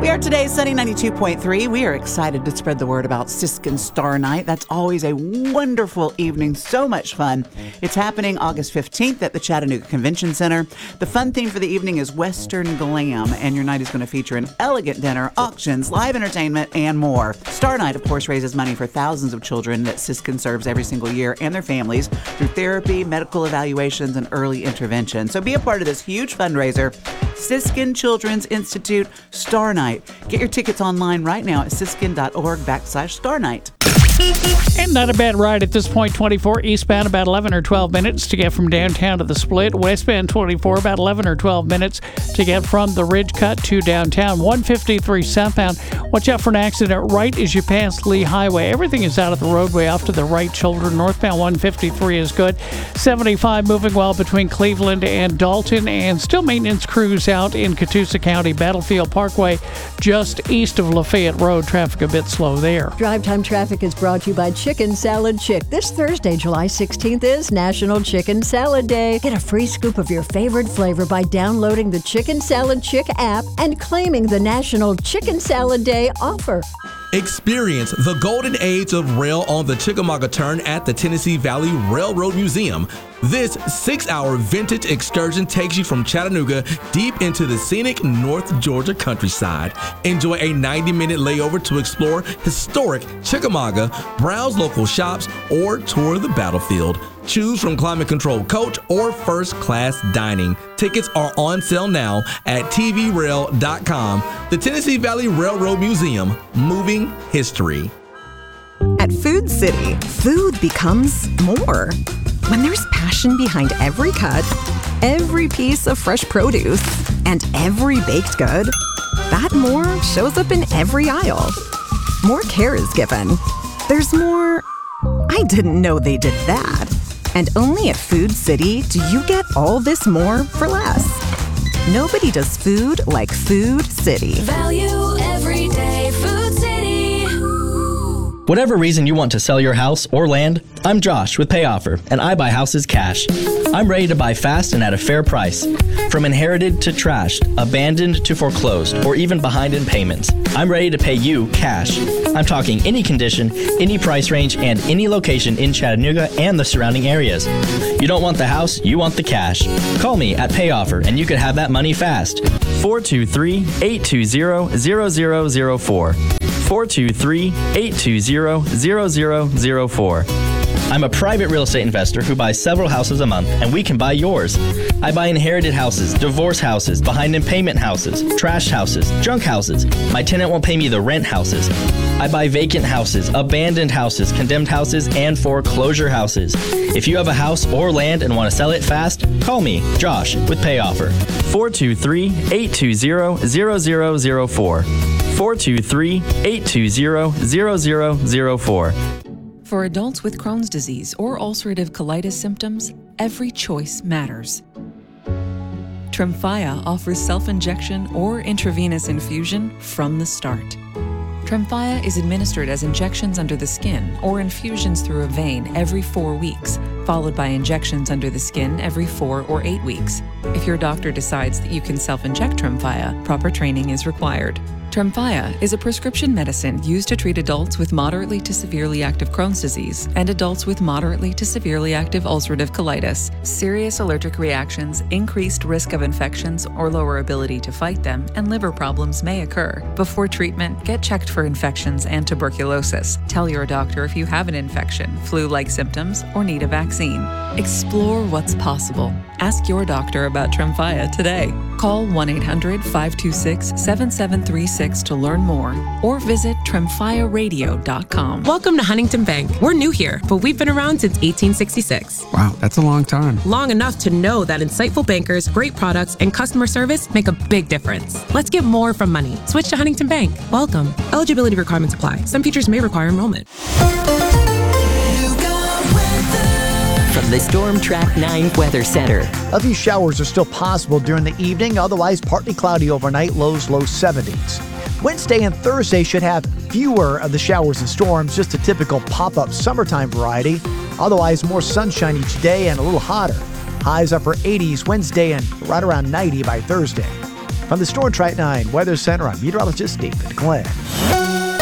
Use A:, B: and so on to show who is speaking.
A: We are today sunny 92.3. We are excited to spread the word about Siskin Star Night. That's always a wonderful evening, so much fun. It's happening August 15th at the Chattanooga Convention Center. The fun theme for the evening is Western Glam, and your night is going to feature an elegant dinner, auctions, live entertainment, and more. Star Night, of course, raises money for thousands of children that Siskin serves every single year and their families through therapy, medical evaluations, and early intervention. So be a part of this huge fundraiser. Siskin Children's Institute Star Night. Get your tickets online right now at siskin.org/Star Night.
B: And not a bad ride at this point. 24 eastbound, about 11 or 12 minutes to get from downtown to the Split. Westbound 24, about 11 or 12 minutes to get from the Ridge Cut to downtown. 153 southbound. Watch out for an accident right as you pass Lee Highway. Everything is out of the roadway off to the right shoulder. Northbound 153 is good. 75 moving well between Cleveland and Dalton. And still maintenance crews out in Catoosa County. Battlefield Parkway just east of Lafayette Road. Traffic a bit slow there.
C: Drive Time Traffic is brought to you by Chicken Salad Chick. This Thursday, July 16th, is National Chicken Salad Day. Get a free scoop of your favorite flavor by downloading the Chicken Salad Chick app and claiming the National Chicken Salad Day offer.
D: Experience the golden age of rail on the Chickamauga Turn at the Tennessee Valley Railroad Museum. This 6-hour vintage excursion takes you from Chattanooga deep into the scenic North Georgia countryside. Enjoy a 90-minute layover to explore historic Chickamauga, browse local shops, or tour the battlefield. Choose from climate-controlled coach or first-class dining. Tickets are on sale now at tvrail.com. The Tennessee Valley Railroad Museum, moving history.
E: At Food City, food becomes more. When there's passion behind every cut, every piece of fresh produce, and every baked good, that more shows up in every aisle. More care is given. There's more, I didn't know they did that. And only at Food City do you get all this more for less. Nobody does food like Food City.
F: Value every day, Food City.
G: Whatever reason you want to sell your house or land, I'm Josh with PayOffer, and I buy houses cash. I'm ready to buy fast and at a fair price. From inherited to trashed, abandoned to foreclosed, or even behind in payments, I'm ready to pay you cash. I'm talking any condition, any price range, and any location in Chattanooga and the surrounding areas. You don't want the house, you want the cash. Call me at PayOffer, and you could have that money fast. 423-820-0004. 423-820-0004. I'm a private real estate investor who buys several houses a month, and we can buy yours. I buy inherited houses, divorce houses, behind in payment houses, trashed houses, junk houses. My tenant won't pay me the rent houses. I buy vacant houses, abandoned houses, condemned houses, and foreclosure houses. If you have a house or land and want to sell it fast, call me, Josh, with PayOffer. 423-820-0004. 423-820-0004.
H: For adults with Crohn's disease or ulcerative colitis symptoms, every choice matters. Tremfya offers self-injection or intravenous infusion from the start. Tremfya is administered as injections under the skin or infusions through a vein every 4 weeks, followed by injections under the skin every 4 or 8 weeks. If your doctor decides that you can self-inject Tremfya, proper training is required. Tremfya is a prescription medicine used to treat adults with moderately to severely active Crohn's disease and adults with moderately to severely active ulcerative colitis. Serious allergic reactions, increased risk of infections or lower ability to fight them, and liver problems may occur. Before treatment, get checked for infections and tuberculosis. Tell your doctor if you have an infection, flu-like symptoms, or need a vaccine. Explore what's possible. Ask your doctor about Tremfya today. Call 1-800-526-7736 to learn more or visit tremfyaradio.com.
I: Welcome to Huntington Bank. We're new here, but we've been around since 1866.
J: Wow, that's a long time.
I: Long enough to know that insightful bankers, great products, and customer service make a big difference. Let's get more from money. Switch to Huntington Bank. Welcome. Eligibility requirements apply. Some features may require enrollment.
K: From the Storm Track 9 Weather Center.
L: A few showers are still possible during the evening, otherwise partly cloudy overnight, lows low 70s. Wednesday and Thursday should have fewer of the showers and storms, just a typical pop-up summertime variety. Otherwise, more sunshine each day and a little hotter. Highs upper 80s Wednesday and right around 90 by Thursday. From the Storm Track 9 Weather Center, I'm meteorologist David Glenn.